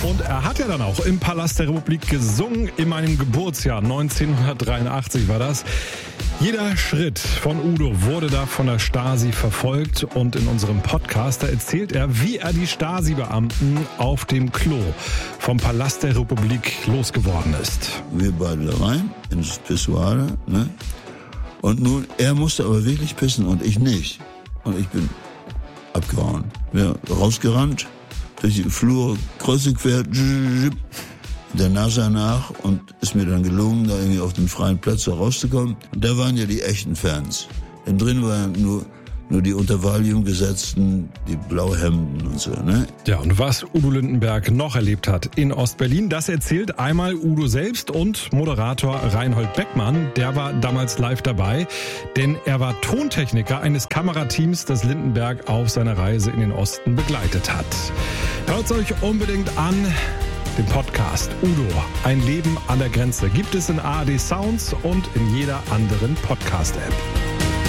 Und er hat ja dann auch im Palast der Republik gesungen, in meinem Geburtsjahr 1983 war das. Jeder Schritt von Udo wurde da von der Stasi verfolgt und in unserem Podcast, da erzählt er, wie er die Stasi-Beamten auf dem Klo vom Palast der Republik losgeworden ist. Wir beide da rein, ins Pissoir, ne? Und nun, er musste aber wirklich pissen und ich nicht. Und ich bin abgehauen. Ja, rausgerannt, durch die Flur, kreuz und quer, der Nase nach und ist mir dann gelungen, da irgendwie auf den freien Platz da rauszukommen. Und da waren ja die echten Fans. Denn drin waren nur die unter Valium gesetzten, die Blauhemden und so, ne? Ja, und was Udo Lindenberg noch erlebt hat in Ostberlin, das erzählt einmal Udo selbst und Moderator Reinhold Beckmann. Der war damals live dabei, denn er war Tontechniker eines Kamerateams, das Lindenberg auf seiner Reise in den Osten begleitet hat. Hört's euch unbedingt an. Den Podcast Udo, ein Leben an der Grenze, gibt es in ARD Sounds und in jeder anderen Podcast-App.